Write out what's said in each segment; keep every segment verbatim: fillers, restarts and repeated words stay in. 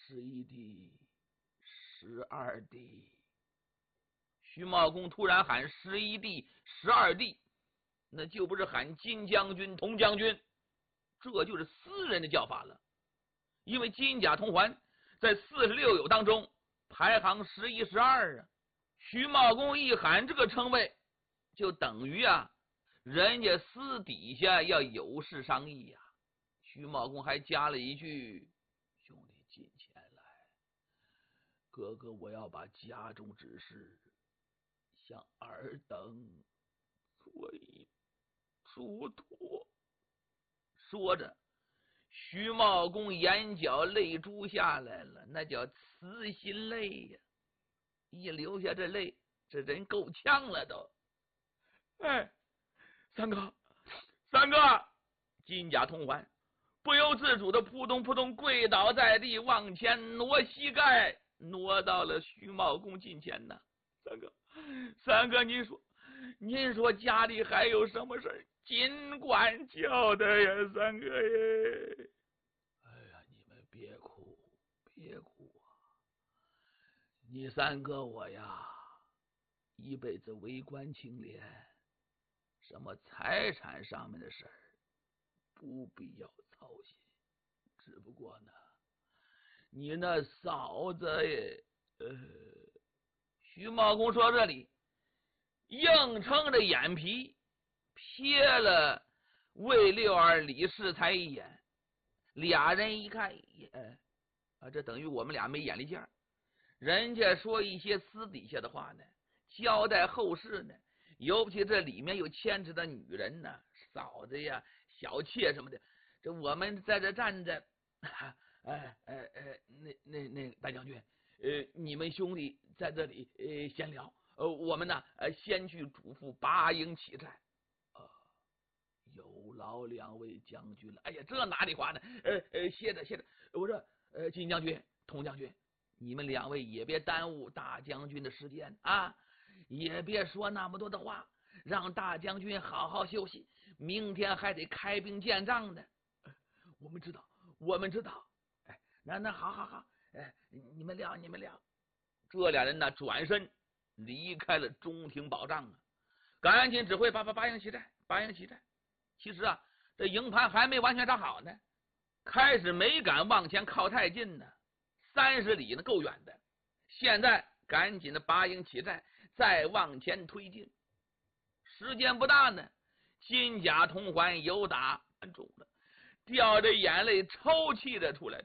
十一弟，十二弟。徐茂公突然喊十一弟、十二弟，那就不是喊金将军、童将军，这就是私人的叫法了。因为金甲同环在四十六友当中排行十一、十二啊。徐茂公一喊这个称谓，就等于啊，人家私底下要有事商议呀、啊。徐茂公还加了一句：“兄弟，近前来，哥哥，我要把家中之事向尔等做一嘱托。”说着，徐茂公眼角泪珠下来了，那叫慈心泪呀、啊！一流下这泪，这人够呛了都。哎，三哥，三哥！金甲同环不由自主的扑通扑通跪倒在地，往前挪膝盖，挪到了徐茂公近前呢。三哥，三哥，您说，您说家里还有什么事尽管交代呀，三哥耶！哎呀，你们别哭，别哭啊！你三哥我呀，一辈子为官清廉，什么财产上面的事儿不必要操心。只不过呢，你那嫂子也……呃，徐茂公说这里，硬撑着眼皮瞥了魏六儿、李世才一眼，俩人一看，呃，啊，这等于我们俩没眼力见儿。人家说一些私底下的话呢，交代后事呢，尤其这里面又牵扯的女人呢，嫂子呀、小妾什么的，这我们在这站着，哎哎哎，那那那大将军，呃，你们兄弟在这里呃闲聊，呃，我们呢呃先去嘱咐拔营起寨。呃，有劳两位将军了。哎呀，这哪里话呢？呃呃，歇着歇着。我说，呃，金将军、童将军，你们两位也别耽误大将军的时间啊，也别说那么多的话，让大将军好好休息，明天还得开兵见仗呢。我们知道，我们知道。哎，那那好好好，哎，你们聊，你们聊。这俩人呢，转身离开了中庭保障啊，赶紧指挥八八八营起寨，八营起寨。其实啊，这营盘还没完全扎好呢，开始没敢往前靠太近呢，三十里呢够远的。现在赶紧的拔营起寨，再往前推进。时间不大呢，金甲同环有打中了，掉着眼泪抽泣着出来。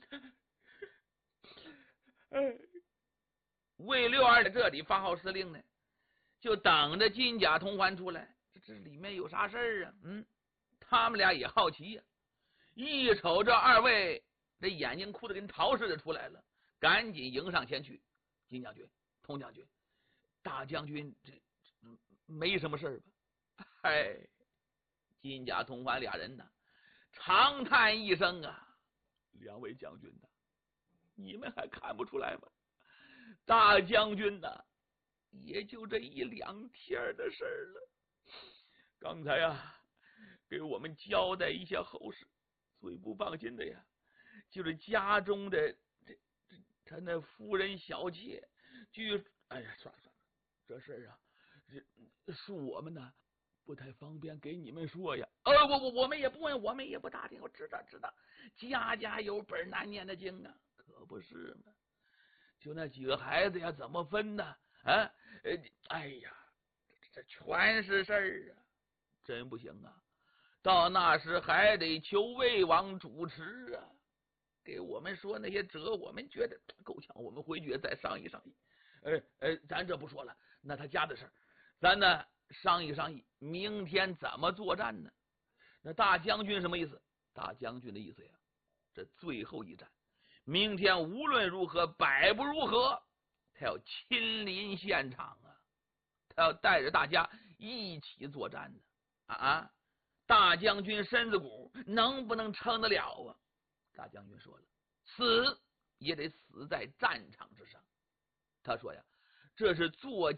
魏六儿在这里发号施令呢，就等着金甲同环出来。这这里面有啥事儿啊？嗯，他们俩也好奇呀、啊。一瞅这二位，这眼睛哭得跟桃似的出来了，赶紧迎上前去。金将军、童将军，大将军这没什么事吧？嗨，金甲同环俩人呢，长叹一声啊，两位将军呢，你们还看不出来吗？大将军呢，也就这一两天的事儿了。刚才啊，给我们交代一下后事，最不放心的呀，就是家中的这这他那夫人小妾，据哎呀，算了算了，这事儿啊，这是我们呢不太方便给你们说呀。呃，我我我们也不问，我们也不打听，我知道知道，家家有本难念的经啊，可不是吗？就那几个孩子呀，怎么分呢？啊，呃，哎呀，这全是事儿啊，真不行啊！到那时还得求魏王主持啊，给我们说那些辙，我们觉得够呛，我们回去再商议商议。呃呃，咱这不说了，那他家的事儿，咱呢商议商议，明天怎么作战呢？那大将军什么意思？大将军的意思呀，这最后一战。明天无论如何，百不如何，他要亲临现场啊！他要带着大家一起作战呢！啊啊！大将军身子骨能不能撑得了啊？大将军说了，死也得死在战场之上。他说呀，这是做